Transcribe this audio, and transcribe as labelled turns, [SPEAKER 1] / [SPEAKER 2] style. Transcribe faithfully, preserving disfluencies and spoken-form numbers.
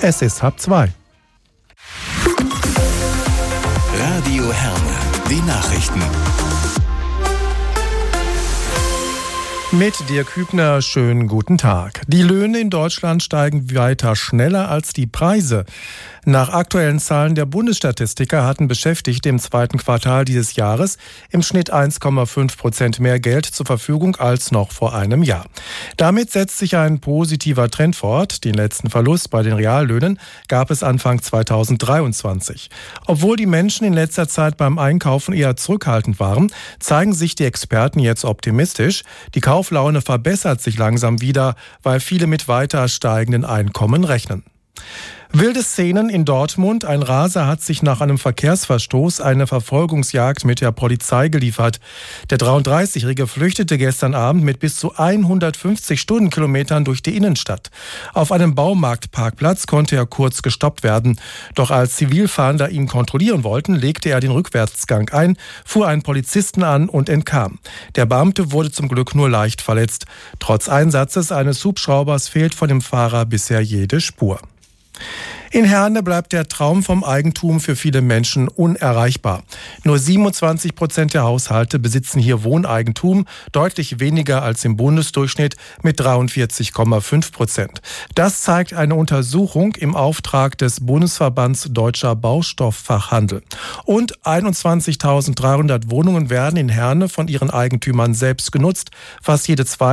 [SPEAKER 1] Es ist halb zwei.
[SPEAKER 2] Radio Herne, die Nachrichten.
[SPEAKER 1] Mit Dirk Hübner, schönen guten Tag. Die Löhne in Deutschland steigen weiter schneller als die Preise. Nach aktuellen Zahlen der Bundesstatistiker hatten Beschäftigte im zweiten Quartal dieses Jahres im Schnitt eins Komma fünf Prozent mehr Geld zur Verfügung als noch vor einem Jahr. Damit setzt sich ein positiver Trend fort. Den letzten Verlust bei den Reallöhnen gab es Anfang zweitausenddreiundzwanzig. Obwohl die Menschen in letzter Zeit beim Einkaufen eher zurückhaltend waren, zeigen sich die Experten jetzt optimistisch. Die Kauflaune verbessert sich langsam wieder, weil viele mit weiter steigenden Einkommen rechnen. Wilde Szenen in Dortmund. Ein Raser hat sich nach einem Verkehrsverstoß eine Verfolgungsjagd mit der Polizei geliefert. Der dreiunddreißigjährige flüchtete gestern Abend mit bis zu hundertfünfzig Stundenkilometern durch die Innenstadt. Auf einem Baumarktparkplatz konnte er kurz gestoppt werden. Doch als Zivilfahnder ihn kontrollieren wollten, legte er den Rückwärtsgang ein, fuhr einen Polizisten an und entkam. Der Beamte wurde zum Glück nur leicht verletzt. Trotz Einsatzes eines Hubschraubers fehlt von dem Fahrer bisher jede Spur. In Herne bleibt der Traum vom Eigentum für viele Menschen unerreichbar. Nur siebenundzwanzig Prozent der Haushalte besitzen hier Wohneigentum, deutlich weniger als im Bundesdurchschnitt mit dreiundvierzig Komma fünf Prozent. Das zeigt eine Untersuchung im Auftrag des Bundesverbands Deutscher Baustofffachhandel. Und einundzwanzigtausenddreihundert Wohnungen werden in Herne von ihren Eigentümern selbst genutzt. Fast jede zweite